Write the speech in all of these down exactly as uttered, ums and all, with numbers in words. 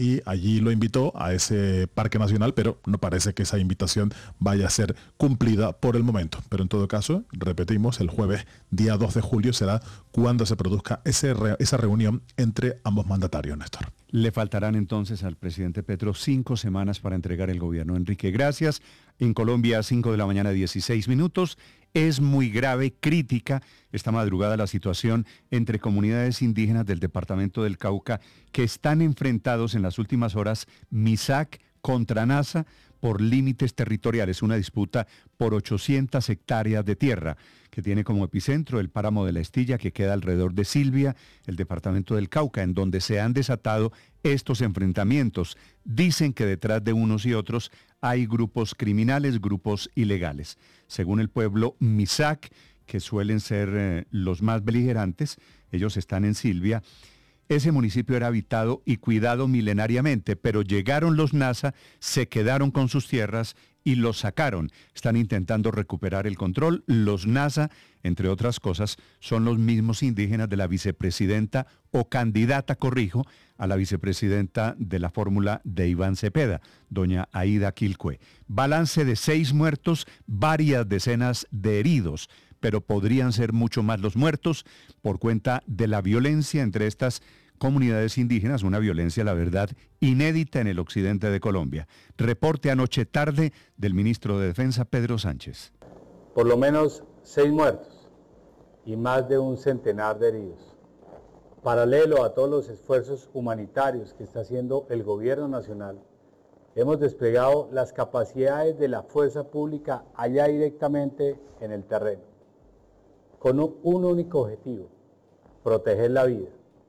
y allí lo invitó a ese parque nacional, pero no parece que esa invitación vaya a ser cumplida por el momento. Pero en todo caso, repetimos, el jueves día dos de julio será cuando se produzca ese re- esa reunión entre ambos mandatarios, Néstor. Le faltarán entonces al presidente Petro cinco semanas para entregar el gobierno. Enrique, gracias. En Colombia, cinco de la mañana, dieciséis minutos. Es muy grave, crítica esta madrugada la situación entre comunidades indígenas del departamento del Cauca que están enfrentados en las últimas horas MISAC contra NASA por límites territoriales, una disputa por ochocientas hectáreas de tierra que tiene como epicentro el páramo de la Estilla, que queda alrededor de Silvia, el departamento del Cauca, en donde se han desatado estos enfrentamientos. Dicen que detrás de unos y otros hay grupos criminales, grupos ilegales. Según el pueblo MISAC, que suelen ser eh, los más beligerantes, ellos están en Silvia. Ese municipio era habitado y cuidado milenariamente, pero llegaron los NASA, se quedaron con sus tierras y los sacaron. Están intentando recuperar el control. Los NASA, entre otras cosas, son los mismos indígenas de la vicepresidenta o candidata, corrijo, a la vicepresidenta de la fórmula de Iván Cepeda, doña Aida Quilcue. Balance de seis muertos, varias decenas de heridos, pero podrían ser mucho más los muertos por cuenta de la violencia entre estas comunidades indígenas, una violencia, la verdad, inédita en el occidente de Colombia. Reporte anoche tarde del ministro de Defensa, Pedro Sánchez. Por lo menos seis muertos y más de un centenar de heridos. Paralelo a todos los esfuerzos humanitarios que está haciendo el gobierno nacional, hemos desplegado las capacidades de la fuerza pública allá directamente en el terreno, con un, un único objetivo: proteger la vida.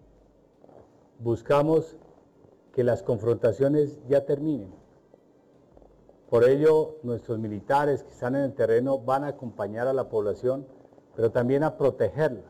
Buscamos que las confrontaciones ya terminen. Por ello, nuestros militares que están en el terreno van a acompañar a la población, pero también a protegerla.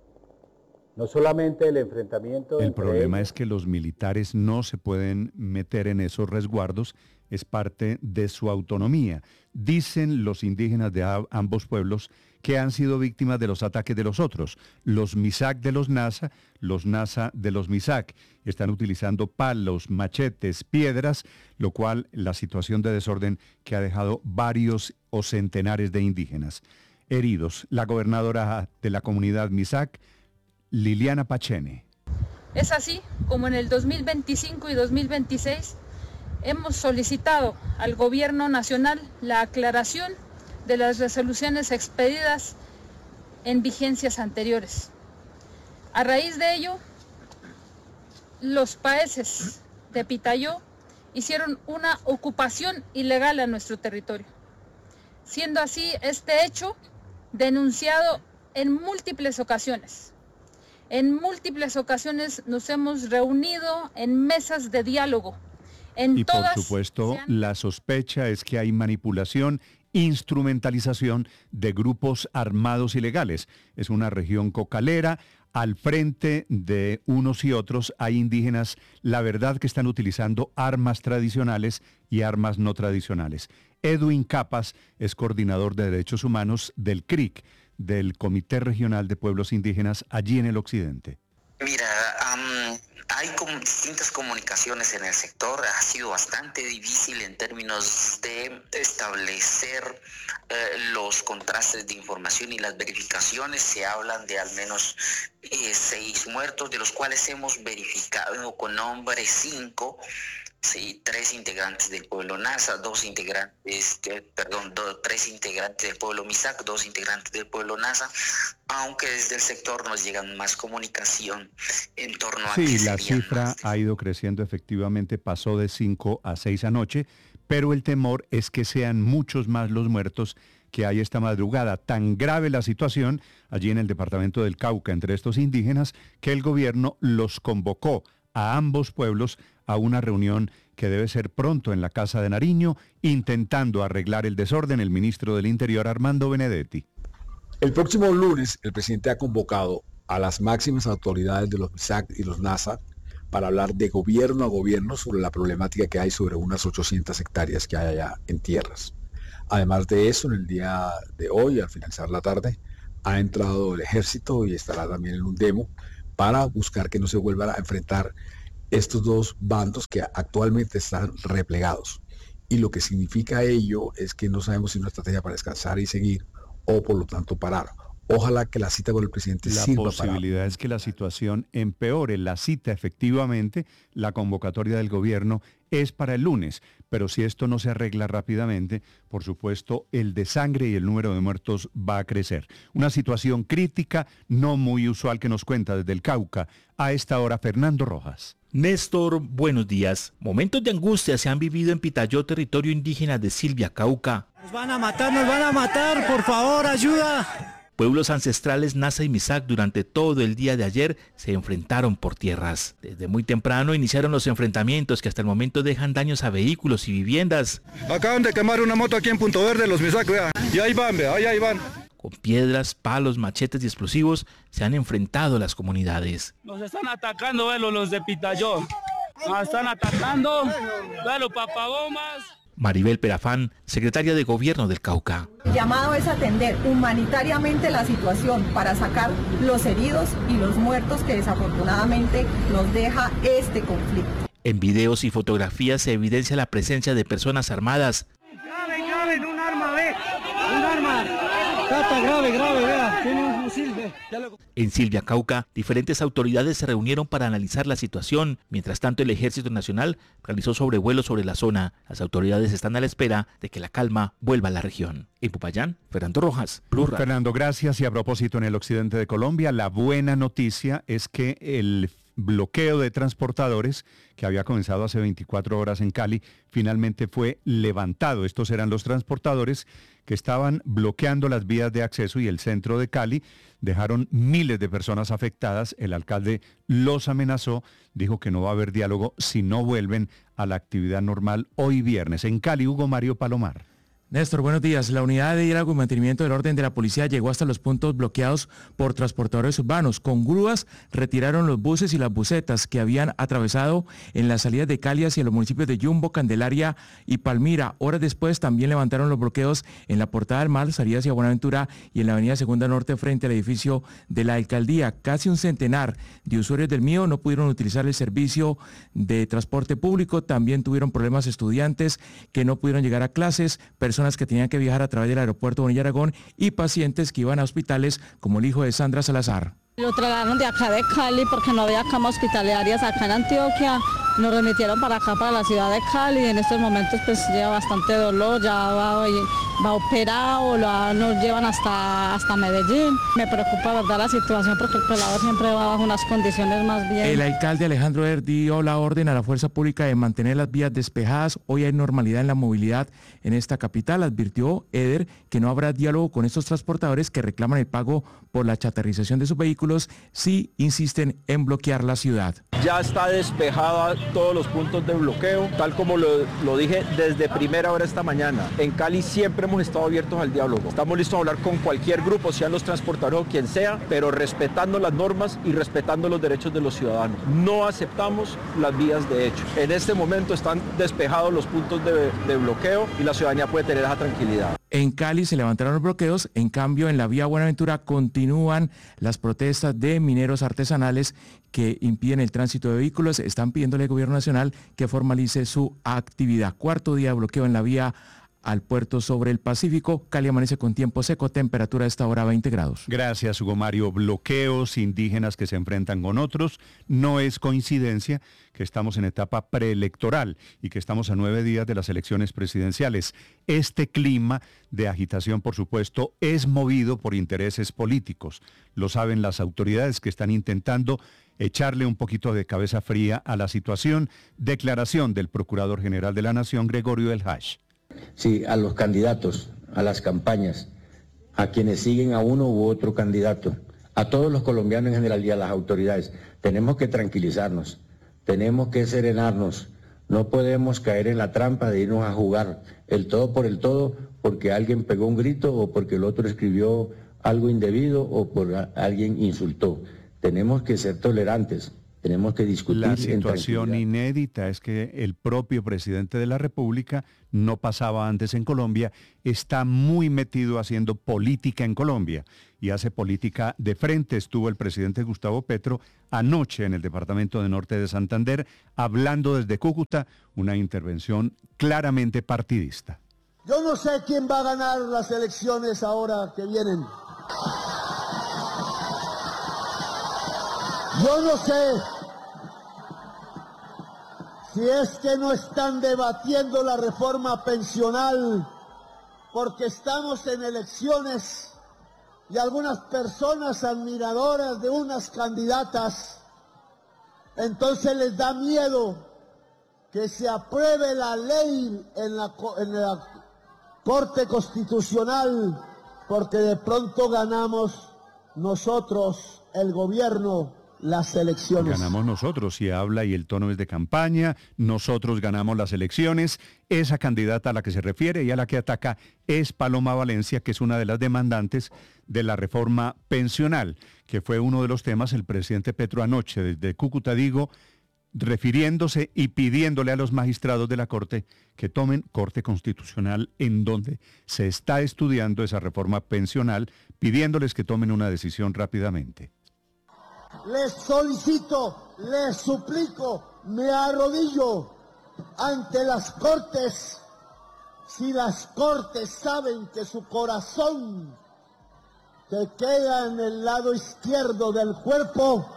No solamente el enfrentamiento... El problema es que los militares no se pueden meter en esos resguardos, es parte de su autonomía. Dicen los indígenas de a- ambos pueblos que han sido víctimas de los ataques de los otros, los MISAC de los NASA, los NASA de los MISAC. Están utilizando palos, machetes, piedras, lo cual la situación de desorden que ha dejado varios o centenares de indígenas heridos. La gobernadora de la comunidad MISAC, Liliana Pachene. Es así como en el dos mil veinticinco y dos mil veintiséis hemos solicitado al Gobierno Nacional la aclaración de las resoluciones expedidas en vigencias anteriores. A raíz de ello, los paeses de Pitayó hicieron una ocupación ilegal a nuestro territorio, siendo así este hecho denunciado en múltiples ocasiones. En múltiples ocasiones nos hemos reunido en mesas de diálogo. En y por todas supuesto, han... la sospecha es que hay manipulación, instrumentalización de grupos armados ilegales. Es una región cocalera. Al frente de unos y otros hay indígenas, la verdad, que están utilizando armas tradicionales y armas no tradicionales. Edwin Capas es coordinador de derechos humanos del C R I C, del Comité Regional de Pueblos Indígenas allí en el occidente. Mira, um, hay com- distintas comunicaciones en el sector. Ha sido bastante difícil en términos de establecer eh, los contrastes de información y las verificaciones. Se hablan de al menos eh, seis muertos, de los cuales hemos verificado con nombre cinco. Sí, tres integrantes del pueblo NASA, dos integrantes, de, perdón, do, tres integrantes del pueblo MISAC, dos integrantes del pueblo NASA, aunque desde el sector nos llega más comunicación en torno a... Sí, la cifra ha ido creciendo efectivamente, pasó de cinco a seis anoche, pero el temor es que sean muchos más los muertos que hay esta madrugada. Tan grave la situación allí en el departamento del Cauca entre estos indígenas que el gobierno los convocó a ambos pueblos a una reunión que debe ser pronto en la Casa de Nariño, intentando arreglar el desorden. El ministro del Interior, Armando Benedetti. El próximo lunes, el presidente ha convocado a las máximas autoridades de los MISAC y los NASA para hablar de gobierno a gobierno sobre la problemática que hay sobre unas ochocientas hectáreas que hay allá en tierras. Además de eso, en el día de hoy, al finalizar la tarde, ha entrado el ejército y estará también en un demo para buscar que no se vuelva a enfrentar estos dos bandos que actualmente están replegados. Y lo que significa ello es que no sabemos si es una estrategia para descansar y seguir o por lo tanto parar. Ojalá que la cita con el presidente La sirva para... La posibilidad es que la situación empeore. La cita, efectivamente, la convocatoria del gobierno es para el lunes, pero si esto no se arregla rápidamente, por supuesto, el desangre y el número de muertos va a crecer. Una situación crítica, no muy usual, que nos cuenta desde el Cauca. A esta hora, Fernando Rojas. Néstor, buenos días. Momentos de angustia se han vivido en Pitayó, territorio indígena de Silvia, Cauca. Nos van a matar, nos van a matar, por favor, ayuda. Pueblos ancestrales Nasa y Misak durante todo el día de ayer se enfrentaron por tierras. Desde muy temprano iniciaron los enfrentamientos que hasta el momento dejan daños a vehículos y viviendas. Acaban de quemar una moto aquí en Punto Verde, los Misak, vea. Y ahí van, vea, ahí, ahí van. Con piedras, palos, machetes y explosivos se han enfrentado las comunidades. Nos están atacando, velo, los de Pitayó. Nos están atacando, velo, papagomas. Maribel Perafán, secretaria de Gobierno del Cauca. El llamado es atender humanitariamente la situación para sacar los heridos y los muertos que desafortunadamente nos deja este conflicto. En videos y fotografías se evidencia la presencia de personas armadas. Grave, grave, un arma, ve, un arma. Está grave, grave, vea, tiene un fusil, ve. En Silvia, Cauca, diferentes autoridades se reunieron para analizar la situación. Mientras tanto, el Ejército Nacional realizó sobrevuelos sobre la zona. Las autoridades están a la espera de que la calma vuelva a la región. En Popayán, Fernando Rojas, Blue Radio. Fernando, gracias. Y a propósito, en el occidente de Colombia, la buena noticia es que el bloqueo de transportadores que había comenzado hace veinticuatro horas en Cali finalmente fue levantado. Estos eran los transportadores que estaban bloqueando las vías de acceso y el centro de Cali. Dejaron miles de personas afectadas. El alcalde los amenazó, dijo que no va a haber diálogo si no vuelven a la actividad normal hoy viernes. En Cali, Hugo Mario Palomar. Néstor, buenos días. La unidad de diálogo y mantenimiento del orden de la policía llegó hasta los puntos bloqueados por transportadores urbanos. Con grúas retiraron los buses y las busetas que habían atravesado en las salidas de Cali hacia los municipios de Yumbo, Candelaria y Palmira. Horas después también levantaron los bloqueos en la Portada del Mar, salida hacia Buenaventura, y en la avenida Segunda Norte frente al edificio de la alcaldía. Casi un centenar de usuarios del Mío no pudieron utilizar el servicio de transporte público. También tuvieron problemas estudiantes que no pudieron llegar a clases, personas personas que tenían que viajar a través del aeropuerto Bonilla Aragón y pacientes que iban a hospitales, como el hijo de Sandra Salazar. Lo trasladaron de acá de Cali porque no había camas hospitalarias acá en Antioquia. Nos remitieron para acá, para la ciudad de Cali. En estos momentos pues lleva bastante dolor, ya va, va operado, lo, nos llevan hasta, hasta Medellín. Me preocupa, verdad, la situación porque el pelado siempre va bajo unas condiciones más bien. El alcalde Alejandro Er dio la orden a la fuerza pública de mantener las vías despejadas. Hoy hay normalidad en la movilidad en esta capital. Advirtió Eder que no habrá diálogo con estos transportadores que reclaman el pago por la chatarrización de sus vehículos si insisten en bloquear la ciudad. Ya está despejada todos los puntos de bloqueo, tal como lo, lo dije desde primera hora esta mañana. En Cali siempre hemos estado abiertos al diálogo. Estamos listos a hablar con cualquier grupo, sean los transportadores o quien sea, pero respetando las normas y respetando los derechos de los ciudadanos. No aceptamos las vías de hecho. En este momento están despejados los puntos de, de bloqueo y la ciudadanía puede tener esa tranquilidad. En Cali se levantaron los bloqueos, en cambio en la vía Buenaventura continúan las protestas de mineros artesanales que impiden el tránsito de vehículos. Están pidiéndole al gobierno nacional que formalice su actividad. Cuarto día de bloqueo en la vía al puerto sobre el Pacífico. Cali amanece con tiempo seco, temperatura a esta hora veinte grados. Gracias, Hugo Mario. Bloqueos, indígenas que se enfrentan con otros. No es coincidencia que estamos en etapa preelectoral y que estamos a nueve días de las elecciones presidenciales. Este clima de agitación, por supuesto, es movido por intereses políticos. Lo saben las autoridades que están intentando echarle un poquito de cabeza fría a la situación. Declaración del Procurador General de la Nación, Gregorio del Hash. Sí, a los candidatos, a las campañas, a quienes siguen a uno u otro candidato, a todos los colombianos en general y a las autoridades. Tenemos que tranquilizarnos, tenemos que serenarnos, no podemos caer en la trampa de irnos a jugar el todo por el todo porque alguien pegó un grito o porque el otro escribió algo indebido o porque alguien insultó. Tenemos que ser tolerantes, Tenemos que discutir. La situación inédita es que el propio presidente de la República no pasaba antes en Colombia, está muy metido haciendo política en Colombia y hace política de frente. Estuvo el presidente Gustavo Petro anoche en el departamento de Norte de Santander hablando desde Cúcuta, una intervención claramente partidista. Yo no sé quién va a ganar las elecciones ahora que vienen. Yo no sé si es que no están debatiendo la reforma pensional porque estamos en elecciones y algunas personas admiradoras de unas candidatas, entonces les da miedo que se apruebe la ley en la, en la Corte Constitucional porque de pronto ganamos nosotros, el gobierno, las elecciones. Ganamos nosotros, y habla y el tono es de campaña, nosotros ganamos las elecciones. Esa candidata a la que se refiere y a la que ataca es Paloma Valencia, que es una de las demandantes de la reforma pensional, que fue uno de los temas el presidente Petro anoche desde Cúcuta, digo, refiriéndose y pidiéndole a los magistrados de la Corte que tomen Corte Constitucional en donde se está estudiando esa reforma pensional, pidiéndoles que tomen una decisión rápidamente. Les solicito, les suplico, me arrodillo ante las Cortes. Si las Cortes saben que su corazón, que queda en el lado izquierdo del cuerpo,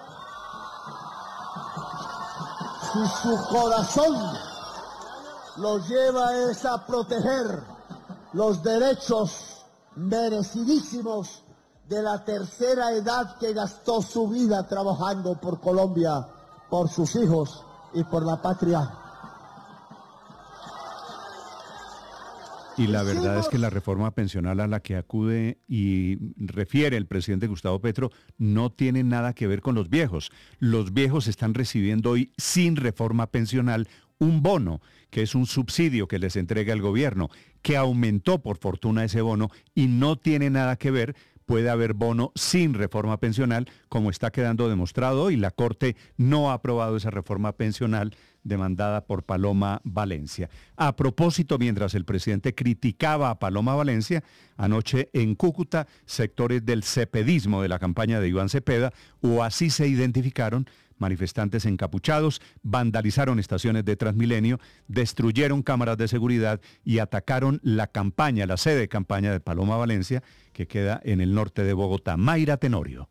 si su corazón los lleva es a proteger los derechos merecidísimos de la tercera edad que gastó su vida trabajando por Colombia, por sus hijos y por la patria. Y la verdad es que la reforma pensional a la que acude y refiere el presidente Gustavo Petro no tiene nada que ver con los viejos. Los viejos están recibiendo hoy sin reforma pensional un bono, que es un subsidio que les entrega el gobierno, que aumentó por fortuna ese bono y no tiene nada que ver. Puede haber bono sin reforma pensional, como está quedando demostrado hoy. La Corte no ha aprobado esa reforma pensional demandada por Paloma Valencia. A propósito, mientras el presidente criticaba a Paloma Valencia, anoche en Cúcuta, sectores del cepedismo de la campaña de Iván Cepeda, o así se identificaron, manifestantes encapuchados, vandalizaron estaciones de Transmilenio, destruyeron cámaras de seguridad y atacaron la campaña, la sede de campaña de Paloma Valencia, que queda en el norte de Bogotá. Mayra Tenorio.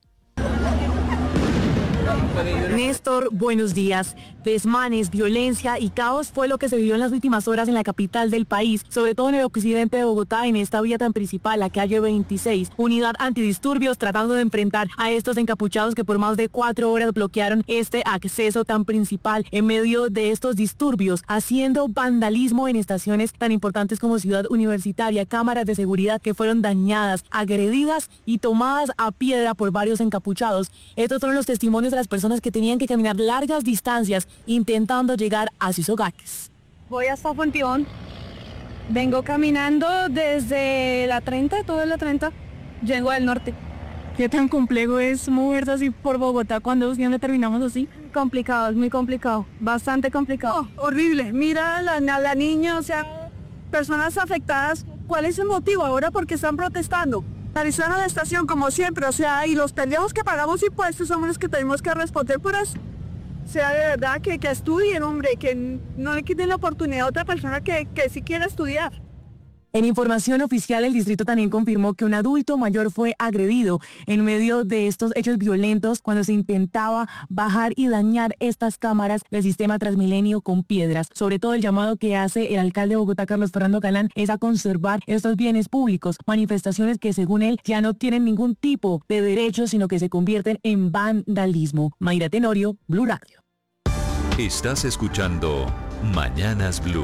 Néstor, buenos días. Desmanes, violencia y caos fue lo que se vivió en las últimas horas en la capital del país, sobre todo en el occidente de Bogotá, en esta vía tan principal, la calle veintiséis. Unidad antidisturbios tratando de enfrentar a estos encapuchados que por más de cuatro horas bloquearon este acceso tan principal en medio de estos disturbios, haciendo vandalismo en estaciones tan importantes como Ciudad Universitaria, cámaras de seguridad que fueron dañadas, agredidas y tomadas a piedra por varios encapuchados. Estos fueron los testimonios de las personas que tenían que caminar largas distancias intentando llegar a sus hogares. Voy hasta Fonteón, vengo caminando desde la treinta, toda la treinta, llego al norte. ¿Qué tan complejo es moverse así por Bogotá cuando siempre terminamos así? Complicado, es muy complicado, bastante complicado. Oh, horrible, mira a la, la niña, o sea, personas afectadas. ¿Cuál es el motivo ahora? Porque están protestando. Arizona a la estación como siempre, o sea, y los pendejos que pagamos impuestos somos los que tenemos que responder por eso. O sea, de verdad, que, que estudien, hombre, que no le quiten la oportunidad a otra persona que, que sí quiera estudiar. En información oficial, el distrito también confirmó que un adulto mayor fue agredido en medio de estos hechos violentos cuando se intentaba bajar y dañar estas cámaras del sistema Transmilenio con piedras. Sobre todo el llamado que hace el alcalde de Bogotá, Carlos Fernando Galán, es a conservar estos bienes públicos, manifestaciones que según él ya no tienen ningún tipo de derecho, sino que se convierten en vandalismo. Mayra Tenorio, Blue Radio. Estás escuchando Mañanas Blue.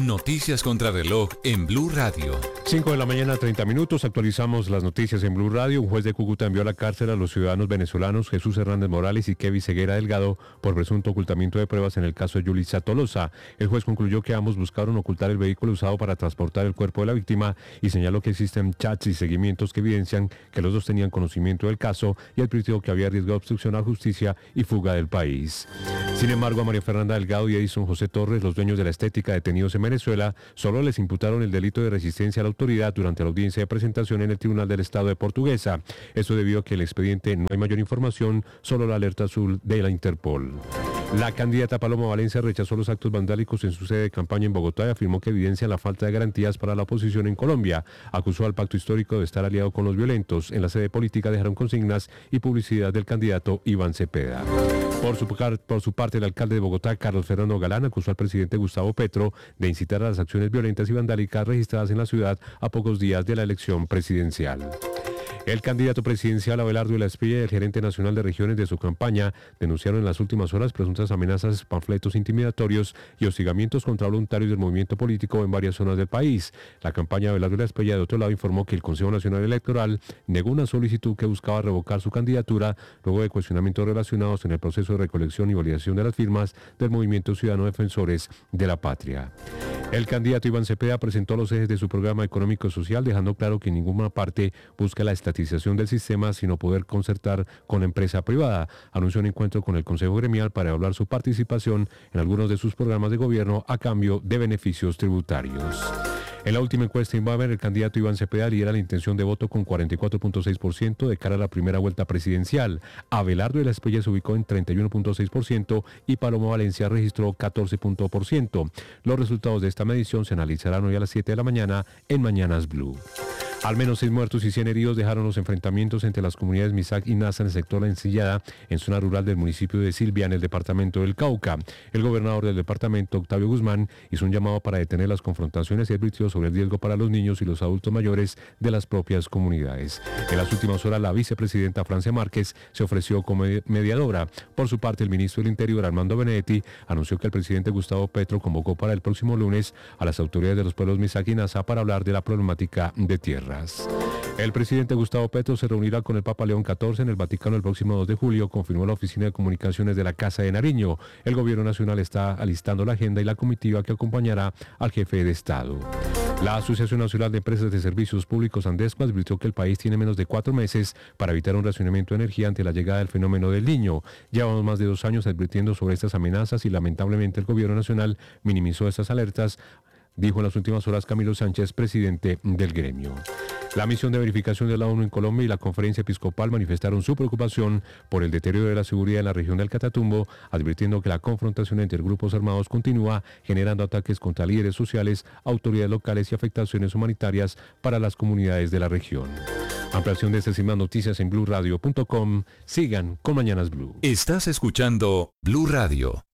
Noticias contra reloj en Blue Radio. cinco de la mañana, treinta minutos. Actualizamos las noticias en Blue Radio. Un juez de Cúcuta envió a la cárcel a los ciudadanos venezolanos Jesús Hernández Morales y Kevin Ceguera Delgado por presunto ocultamiento de pruebas en el caso de Yulitza Tolosa. El juez concluyó que ambos buscaron ocultar el vehículo usado para transportar el cuerpo de la víctima y señaló que existen chats y seguimientos que evidencian que los dos tenían conocimiento del caso y advirtió que había riesgo de obstrucción a la justicia y fuga del país. Sin embargo, a María Fernanda Delgado y Edison José Torres, los dueños de la estética detenidos en Venezuela, solo les imputaron el delito de resistencia a la autoridad durante la audiencia de presentación en el Tribunal del Estado de Portuguesa. Esto debido a que en el expediente no hay mayor información, solo la alerta azul de la Interpol. La candidata Paloma Valencia rechazó los actos vandálicos en su sede de campaña en Bogotá y afirmó que evidencian la falta de garantías para la oposición en Colombia. Acusó al pacto histórico de estar aliado con los violentos. En la sede política dejaron consignas y publicidad del candidato Iván Cepeda. Por su, por su parte, el alcalde de Bogotá, Carlos Fernando Galán, acusó al presidente Gustavo Petro de incitar a las acciones violentas y vandálicas registradas en la ciudad a pocos días de la elección presidencial. El candidato presidencial Abelardo de la Espriella y el gerente nacional de regiones de su campaña denunciaron en las últimas horas presuntas amenazas, panfletos intimidatorios y hostigamientos contra voluntarios del movimiento político en varias zonas del país. La campaña de Abelardo de la Espriella, de otro lado, informó que el Consejo Nacional Electoral negó una solicitud que buscaba revocar su candidatura luego de cuestionamientos relacionados en el proceso de recolección y validación de las firmas del Movimiento Ciudadano Defensores de la Patria. El candidato Iván Cepeda presentó los ejes de su programa económico-social, dejando claro que en ninguna parte busca la estatización del sistema, sino poder concertar con la empresa privada. Anunció un encuentro con el Consejo Gremial para evaluar su participación en algunos de sus programas de gobierno a cambio de beneficios tributarios. En la última encuesta Inbamer, el candidato Iván Cepeda lidera la intención de voto con cuarenta y cuatro punto seis por ciento de cara a la primera vuelta presidencial. Abelardo de la Espriella se ubicó en treinta y uno punto seis por ciento y Paloma Valencia registró catorce punto uno por ciento. Los resultados de esta medición se analizarán hoy a las siete de la mañana en Mañanas Blue. Al menos seis muertos y cien heridos dejaron los enfrentamientos entre las comunidades Misac y Nasa en el sector La Encillada, en zona rural del municipio de Silvia, en el departamento del Cauca. El gobernador del departamento, Octavio Guzmán, hizo un llamado para detener las confrontaciones y advirtió sobre el riesgo para los niños y los adultos mayores de las propias comunidades. En las últimas horas, la vicepresidenta Francia Márquez se ofreció como mediadora. Por su parte, el ministro del Interior, Armando Benedetti, anunció que el presidente Gustavo Petro convocó para el próximo lunes a las autoridades de los pueblos Misac y Nasa para hablar de la problemática de tierra. El presidente Gustavo Petro se reunirá con el Papa León catorce en el Vaticano el próximo dos de julio, confirmó la Oficina de Comunicaciones de la Casa de Nariño. El gobierno nacional está alistando la agenda y la comitiva que acompañará al jefe de Estado. La Asociación Nacional de Empresas de Servicios Públicos Andesco advirtió que el país tiene menos de cuatro meses para evitar un racionamiento de energía ante la llegada del fenómeno del Niño. Llevamos más de dos años advirtiendo sobre estas amenazas y lamentablemente el gobierno nacional minimizó estas alertas, dijo en las últimas horas Camilo Sánchez, presidente del gremio. La misión de verificación de la ONU en Colombia y la conferencia episcopal manifestaron su preocupación por el deterioro de la seguridad en la región del Catatumbo, advirtiendo que la confrontación entre grupos armados continúa, generando ataques contra líderes sociales, autoridades locales y afectaciones humanitarias para las comunidades de la región. Ampliación de estas y más noticias en blue radio punto com. Sigan con Mañanas Blue. Estás escuchando Blue Radio.